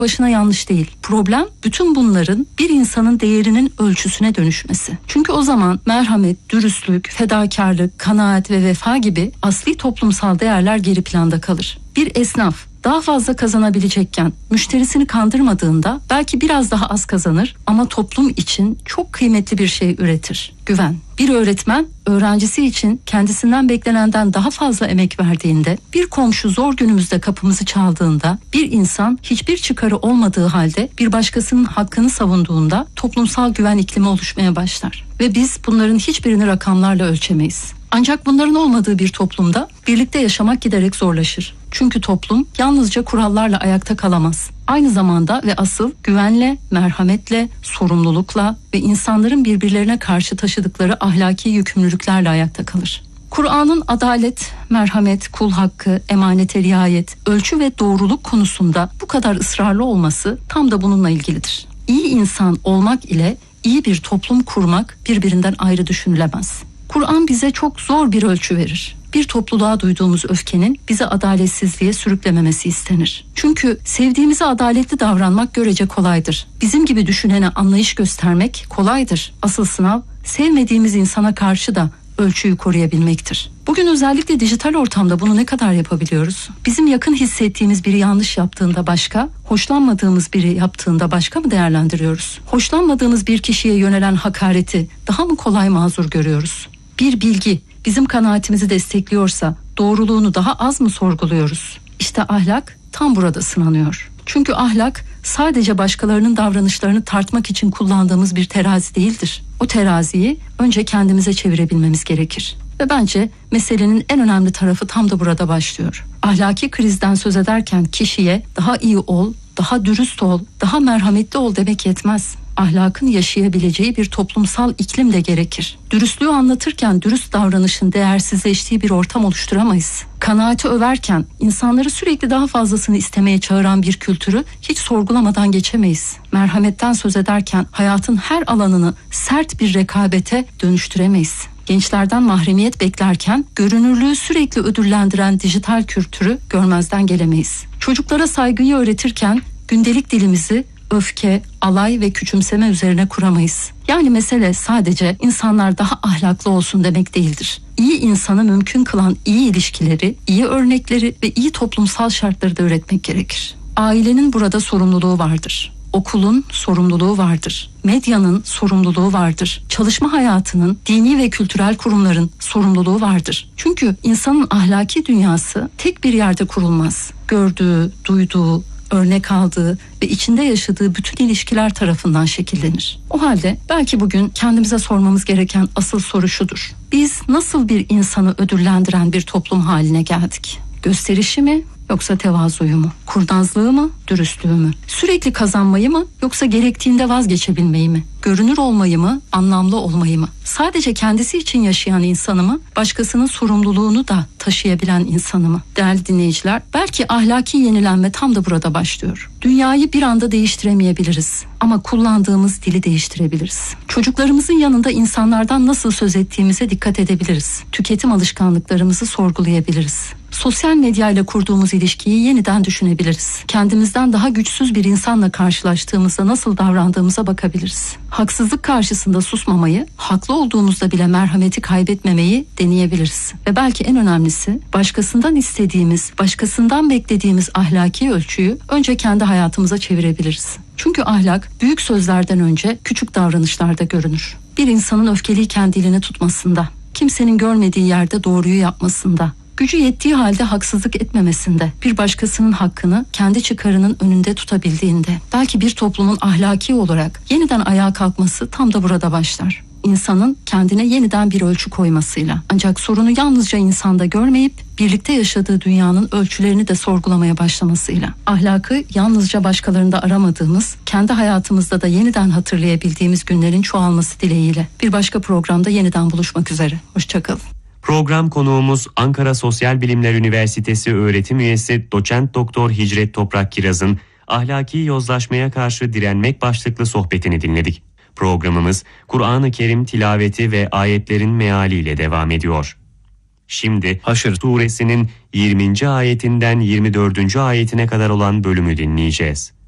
başına yanlış değil. Problem bütün bunların bir insanın değerinin ölçüsüne dönüşmesi. Çünkü o zaman merhamet, dürüstlük, fedakarlık, kanaat ve vefa gibi asli toplumsal değerler geri planda kalır. Bir esnaf daha fazla kazanabilecekken müşterisini kandırmadığında belki biraz daha az kazanır ama toplum için çok kıymetli bir şey üretir. Güven. Bir öğretmen öğrencisi için kendisinden beklenenden daha fazla emek verdiğinde, bir komşu zor günümüzde kapımızı çaldığında, bir insan hiçbir çıkarı olmadığı halde bir başkasının hakkını savunduğunda toplumsal güven iklimi oluşmaya başlar. Ve biz bunların hiçbirini rakamlarla ölçemeyiz. Ancak bunların olmadığı bir toplumda birlikte yaşamak giderek zorlaşır. Çünkü toplum yalnızca kurallarla ayakta kalamaz. Aynı zamanda ve asıl güvenle, merhametle, sorumlulukla ve insanların birbirlerine karşı taşıdıkları ahlaki yükümlülüklerle ayakta kalır. Kur'an'ın adalet, merhamet, kul hakkı, emanete riayet, ölçü ve doğruluk konusunda bu kadar ısrarlı olması tam da bununla ilgilidir. İyi insan olmak ile iyi bir toplum kurmak birbirinden ayrı düşünülemez. Kur'an bize çok zor bir ölçü verir. Bir topluluğa duyduğumuz öfkenin bizi adaletsizliğe sürüklememesi istenir. Çünkü sevdiğimize adaletli davranmak görece kolaydır. Bizim gibi düşünene anlayış göstermek kolaydır. Asıl sınav sevmediğimiz insana karşı da ölçüyü koruyabilmektir. Bugün özellikle dijital ortamda bunu ne kadar yapabiliyoruz? Bizim yakın hissettiğimiz biri yanlış yaptığında başka, hoşlanmadığımız biri yaptığında başka mı değerlendiriyoruz? Hoşlanmadığımız bir kişiye yönelen hakareti daha mı kolay mazur görüyoruz? Bir bilgi bizim kanaatimizi destekliyorsa doğruluğunu daha az mı sorguluyoruz? İşte ahlak tam burada sınanıyor. Çünkü ahlak sadece başkalarının davranışlarını tartmak için kullandığımız bir terazi değildir. O teraziyi önce kendimize çevirebilmemiz gerekir. Ve bence meselenin en önemli tarafı tam da burada başlıyor. Ahlaki krizden söz ederken kişiye daha iyi ol, daha dürüst ol, daha merhametli ol demek yetmez. Ahlakın yaşayabileceği bir toplumsal iklim de gerekir. Dürüstlüğü anlatırken dürüst davranışın değersizleştiği bir ortam oluşturamayız. Kanaati överken insanları sürekli daha fazlasını istemeye çağıran bir kültürü hiç sorgulamadan geçemeyiz. Merhametten söz ederken hayatın her alanını sert bir rekabete dönüştüremeyiz. Gençlerden mahremiyet beklerken görünürlüğü sürekli ödüllendiren dijital kültürü görmezden gelemeyiz. Çocuklara saygıyı öğretirken gündelik dilimizi öfke, alay ve küçümseme üzerine kuramayız. Yani mesele sadece insanlar daha ahlaklı olsun demek değildir. İyi insanı mümkün kılan iyi ilişkileri, iyi örnekleri ve iyi toplumsal şartları da üretmek gerekir. Ailenin burada sorumluluğu vardır. Okulun sorumluluğu vardır. Medyanın sorumluluğu vardır. Çalışma hayatının, dini ve kültürel kurumların sorumluluğu vardır. Çünkü insanın ahlaki dünyası tek bir yerde kurulmaz. Gördüğü, duyduğu, örnek aldığı ve içinde yaşadığı bütün ilişkiler tarafından şekillenir. O halde belki bugün kendimize sormamız gereken asıl soru şudur: biz nasıl bir insanı ödüllendiren bir toplum haline geldik? Gösterişi mi yoksa tevazuyu mu? Kurnazlığı mı, dürüstlüğü mü? Sürekli kazanmayı mı yoksa gerektiğinde vazgeçebilmeyi mi? Görünür olmayı mı, anlamlı olmayı mı? Sadece kendisi için yaşayan insanı mı, başkasının sorumluluğunu da taşıyabilen insanı mı? Değerli dinleyiciler, belki ahlaki yenilenme tam da burada başlıyor. Dünyayı bir anda değiştiremeyebiliriz ama kullandığımız dili değiştirebiliriz. Çocuklarımızın yanında insanlardan nasıl söz ettiğimize dikkat edebiliriz. Tüketim alışkanlıklarımızı sorgulayabiliriz. Sosyal medyayla kurduğumuz ilişkiyi yeniden düşünebiliriz. Kendimizden daha güçsüz bir insanla karşılaştığımızda nasıl davrandığımıza bakabiliriz. Haksızlık karşısında susmamayı, haklı olduğumuzda bile merhameti kaybetmemeyi deneyebiliriz. Ve belki en önemlisi, başkasından istediğimiz, başkasından beklediğimiz ahlaki ölçüyü önce kendi hayatımıza çevirebiliriz. Çünkü ahlak büyük sözlerden önce küçük davranışlarda görünür. Bir insanın öfkeliyken dilini tutmasında, kimsenin görmediği yerde doğruyu yapmasında, gücü yettiği halde haksızlık etmemesinde, bir başkasının hakkını kendi çıkarının önünde tutabildiğinde, belki bir toplumun ahlaki olarak yeniden ayağa kalkması tam da burada başlar. İnsanın kendine yeniden bir ölçü koymasıyla. Ancak sorunu yalnızca insanda görmeyip birlikte yaşadığı dünyanın ölçülerini de sorgulamaya başlamasıyla. Ahlakı yalnızca başkalarında aramadığımız, kendi hayatımızda da yeniden hatırlayabildiğimiz günlerin çoğalması dileğiyle. Bir başka programda yeniden buluşmak üzere. Hoşçakalın. Program konuğumuz Ankara Sosyal Bilimler Üniversitesi öğretim üyesi Doçent Doktor Hicret Toprak Kiraz'ın ahlaki yozlaşmaya karşı direnmek başlıklı sohbetini dinledik. Programımız Kur'an-ı Kerim tilaveti ve ayetlerin mealiyle devam ediyor. Şimdi Haşr suresinin 20. ayetinden 24. ayetine kadar olan bölümü dinleyeceğiz.